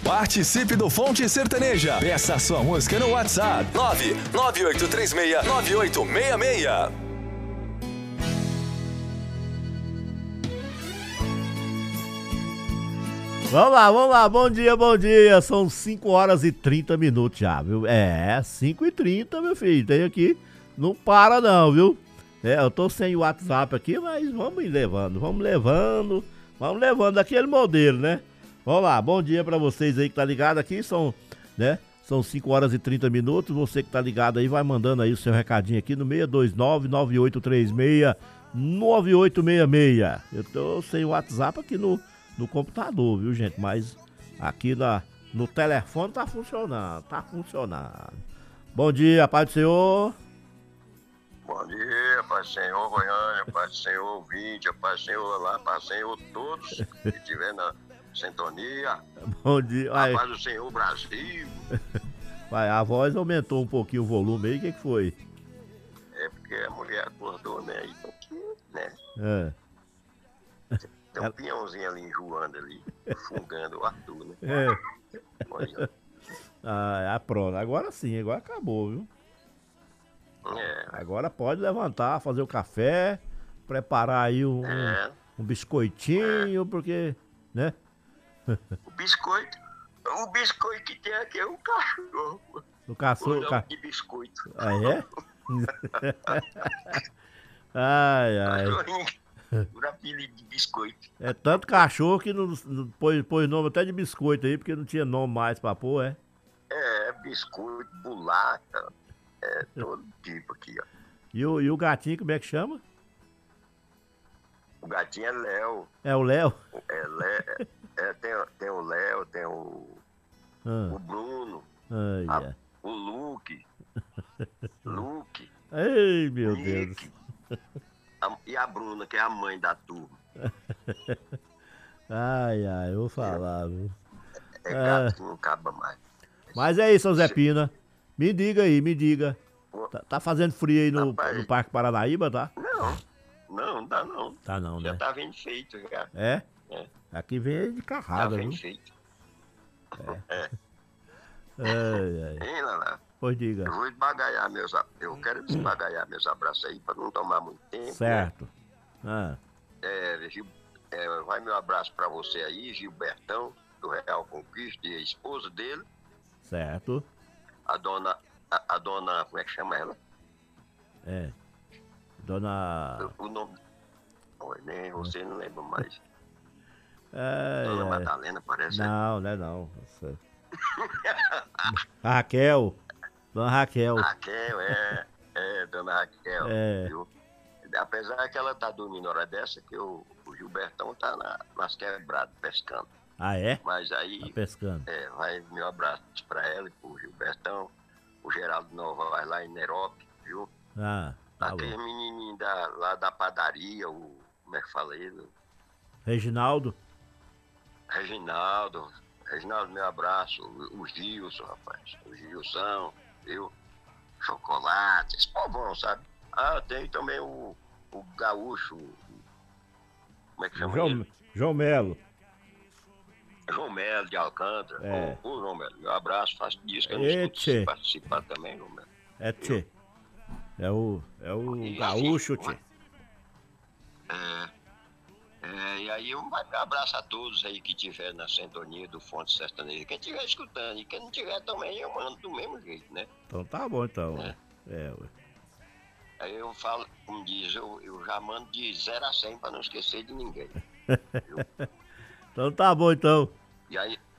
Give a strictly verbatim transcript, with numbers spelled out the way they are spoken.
Participe do Fonte Sertaneja. Peça sua música no WhatsApp nove nove oito três seis nove oito seis seis. Vamos lá, vamos lá, bom dia, bom dia. São cinco horas e trinta minutos já, viu? É, cinco e trinta, meu filho. Tem aqui, não para não, viu? É, eu tô sem o WhatsApp aqui, mas vamos ir levando, vamos levando, vamos levando aquele modelo, né? Vamos lá, bom dia pra vocês aí que tá ligado aqui, são, né? São cinco horas e trinta minutos, você que tá ligado aí vai mandando aí o seu recadinho aqui no seis dois nove, nove oito três seis, nove oito seis seis. Eu tô sem o WhatsApp aqui no... no computador, viu, gente? Mas aqui na, no telefone tá funcionando, tá funcionando. Bom dia, paz do Senhor. Bom dia, paz do Senhor, Goiânia, paz do Senhor, ouvinte, paz do Senhor lá, paz do Senhor, todos que estiver na sintonia. Bom dia. A paz do Senhor, Brasil. Vai, a voz aumentou um pouquinho o volume aí, o que que foi? É porque a mulher acordou, né? E tá aqui, né? É. Tem um pinhãozinho ali enjoando ali, fungando o Arthur, né? É. Olha. Ah, pronto. Agora sim, agora acabou, viu? É. Agora pode levantar, fazer o café, preparar aí um, É. um, um biscoitinho, é. Porque, né? O biscoito, o biscoito que tem aqui é um cachorro. O cachorro. Ca... de biscoito. Ah, é? Ai, ai. Cachorrinho. Por apelido de biscoito. É tanto cachorro que não, não pôs, pôs nome até de biscoito aí, porque não tinha nome mais pra pôr, é? É, biscoito, bolacha, é todo tipo aqui, ó. E o, e o gatinho, como é que chama? O gatinho é Léo. É o Léo? É, Lé, é, tem, tem o Léo, tem o, ah. o Bruno, Ai, a, é. o Luke, Luke, Ei, meu Nick, Deus. a, e a Bruna, que é a mãe da turma. Ai, ai, eu vou falar, viu? É gato que não acaba mais. Mas é isso, Zé Pina. Me diga aí, me diga. Tá, tá fazendo frio aí no, Rapaz, no Parque Paranaíba, tá? Não, não, não dá não. Tá não, já né? tá bem feito já. É? É. Aqui vem de carrada, tá bem viu? feito. É. É. Ai, ai. Hein, Lala? Pois diga. Eu vou esbagaiar meus... Eu quero desbagaiar meus abraços aí pra não tomar muito tempo. Certo. Né? Ah. É, Gil, é, vai meu abraço pra você aí, Gilbertão, do Real Conquista, e a esposa dele. Certo. A dona... A, a dona... Como é que chama ela? É. Dona... O, o nome... Oi, nem você não lembra mais. É, Dona é. Madalena, parece. Não, não é não. Você... Raquel. Dona Raquel. Raquel, é. É, dona Raquel. É. Viu? Apesar que ela tá dormindo hora dessa, que o, o Gilbertão tá na, nas quebradas pescando. Ah, é? Mas aí... Tá pescando. É, vai meu abraço pra ela e pro Gilbertão. O Geraldo Nova vai lá em Nerópolis, viu? Ah, tá Aquele bom. menininho da, lá da padaria, o... Como é que fala ele? Reginaldo? Reginaldo. Reginaldo, meu abraço. O, o Gilson, rapaz. O Gilson, viu? Chocolate, esse povão, sabe? Ah, tem também o, o gaúcho. Como é que chama João, ele? João Melo. João Melo de Alcântara. É. Ô, ô, João Melo, meu abraço. Faço disso que eu não Ê, escuto tchê. participar também, João Melo. É tchê. É o, é o E gaúcho, assim, tchê. É, é, e aí um abraço a todos aí que tiver na sintonia do Fonte Sertaneja. Quem estiver escutando e quem não tiver também, eu mando do mesmo jeito, né? Então tá bom, então. É. É, ué. Aí eu falo, como diz, eu, eu já mando de zero a cem pra não esquecer de ninguém. Então tá bom, então. E aí,